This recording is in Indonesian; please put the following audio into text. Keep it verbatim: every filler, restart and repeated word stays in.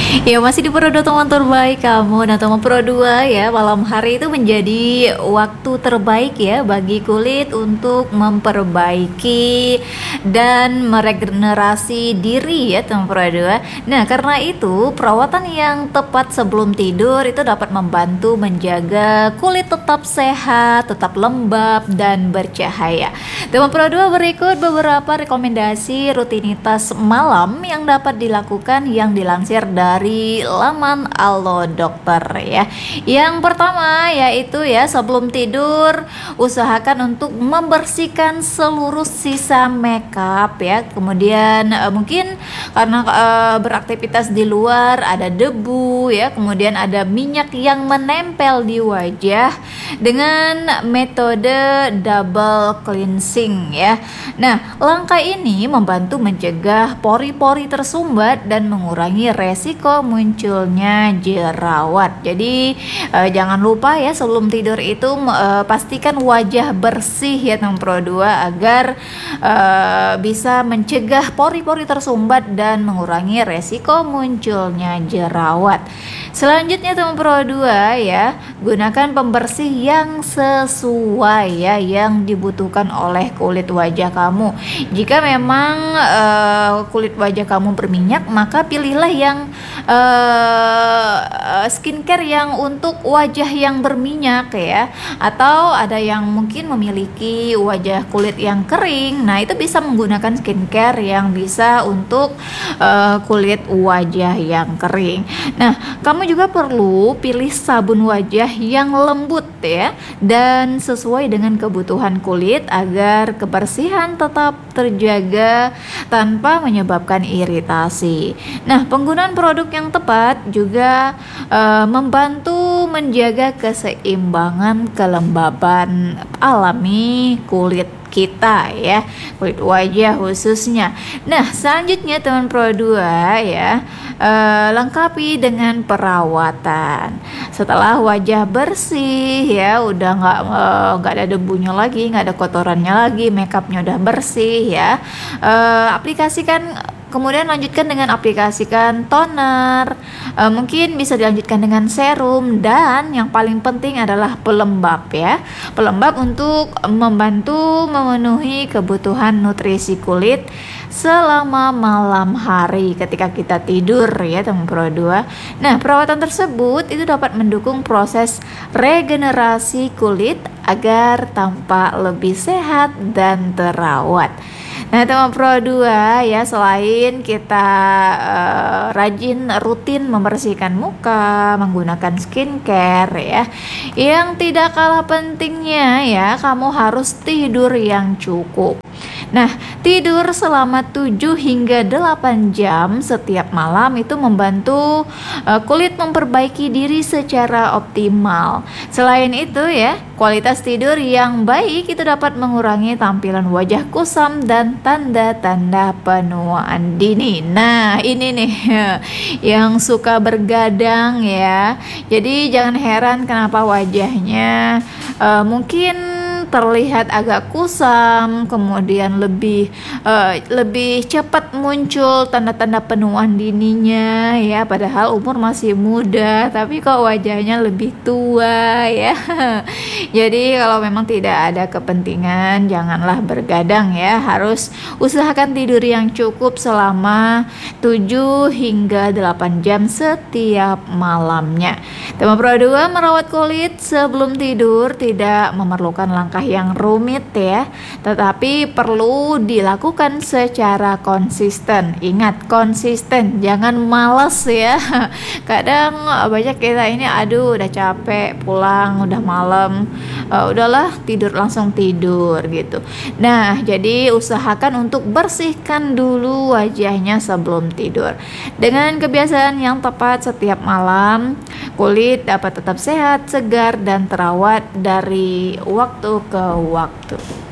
Ya masih di Pro dua teman terbaik kamu. Nah teman Pro dua ya, malam hari itu menjadi waktu terbaik ya bagi kulit untuk memperbaiki dan meregenerasi diri ya teman Pro dua. Nah karena itu perawatan yang tepat sebelum tidur itu dapat membantu menjaga kulit tetap sehat, tetap lembab dan bercahaya. Teman Pro dua, berikut beberapa rekomendasi rutinitas malam yang dapat dilakukan yang dilansir dari laman Alo Dokter ya. Yang pertama yaitu ya, sebelum tidur usahakan untuk membersihkan seluruh sisa makeup ya. Kemudian uh, mungkin karena uh, beraktivitas di luar ada debu ya, kemudian ada minyak yang menempel di wajah, dengan metode double cleansing ya. Nah, langkah ini membantu mencegah pori-pori tersumbat dan mengurangi resiko munculnya jerawat. Jadi eh, jangan lupa ya, sebelum tidur itu eh, pastikan wajah bersih ya teman Pro dua, agar eh, bisa mencegah pori-pori tersumbat dan mengurangi resiko munculnya jerawat. Selanjutnya teman Pro dua ya, gunakan pembersih yang sesuai ya, yang dibutuhkan oleh kulit wajah kamu. Jika memang uh, kulit wajah kamu berminyak, maka pilihlah yang uh, skincare yang untuk wajah yang berminyak ya. Atau ada yang mungkin memiliki wajah kulit yang kering, nah itu bisa menggunakan skincare yang bisa untuk uh, kulit wajah yang kering. Nah, kamu juga perlu pilih sabun wajah yang lembut ya dan sesuai dengan kebutuhan kulit agar kebersihan tetap terjaga tanpa menyebabkan iritasi. Nah, penggunaan produk yang tepat juga uh, membantu menjaga keseimbangan kelembaban alami kulit kita ya, kulit wajah khususnya. Nah, selanjutnya teman Pro dua ya, eh, lengkapi dengan perawatan. Setelah wajah bersih ya, udah nggak eh, nggak ada debunya lagi, nggak ada kotorannya lagi, makeupnya udah bersih ya, eh, aplikasikan. Kemudian lanjutkan dengan aplikasikan toner, e, mungkin bisa dilanjutkan dengan serum, dan yang paling penting adalah pelembab ya. Pelembab untuk membantu memenuhi kebutuhan nutrisi kulit selama malam hari ketika kita tidur ya teman Pro dua. Nah, perawatan tersebut itu dapat mendukung proses regenerasi kulit agar tampak lebih sehat dan terawat. Nah teman Pro dua ya, selain kita uh, rajin rutin membersihkan muka menggunakan skincare ya, yang tidak kalah pentingnya ya, kamu harus tidur yang cukup. Nah, tidur selama tujuh hingga delapan jam setiap malam itu membantu uh, kulit memperbaiki diri secara optimal. Selain itu ya, kualitas tidur yang baik itu dapat mengurangi tampilan wajah kusam dan tanda-tanda penuaan dini. Nah, ini nih yang suka bergadang ya. Jadi jangan heran kenapa wajahnya uh, mungkin terlihat agak kusam, kemudian lebih uh, lebih cepat muncul tanda-tanda penuaan dininya ya, padahal umur masih muda tapi kok wajahnya lebih tua ya. Jadi kalau memang tidak ada kepentingan, janganlah bergadang ya, harus usahakan tidur yang cukup selama tujuh hingga delapan jam setiap malamnya. Teman Pro dua, merawat kulit sebelum tidur tidak memerlukan langkah yang rumit ya, tetapi perlu dilakukan secara konsisten. Ingat, konsisten, jangan males ya. Kadang banyak kita ini, aduh udah capek pulang, udah malam, uh, udahlah tidur, langsung tidur gitu. Nah, jadi usahakan untuk bersihkan dulu wajahnya sebelum tidur. Dengan kebiasaan yang tepat setiap malam, kulit dapat tetap sehat, segar, dan terawat dari waktu ke waktu.